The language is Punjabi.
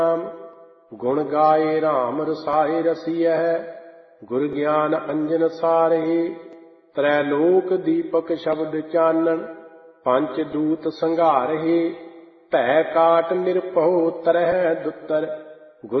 ਗੁਣ ਗਾਏ ਰਾਮ ਰਸਾਏ ਰਸੀਐ, ਗੁਰ ਗਿਆਨ ਅੰਜਨ ਸਾਰੇ। ਤ੍ਰੈ ਲੋਕ ਦੀਪਕ ਸ਼ਬਦ ਚਾਨਣ, ਪੰਚ ਦੂਤ ਸੰਘਾਰਹਿ। ਭੈ ਕਾਟ ਨਿਰਭਉ ਤਰਹਿ ਦੁਤਰ,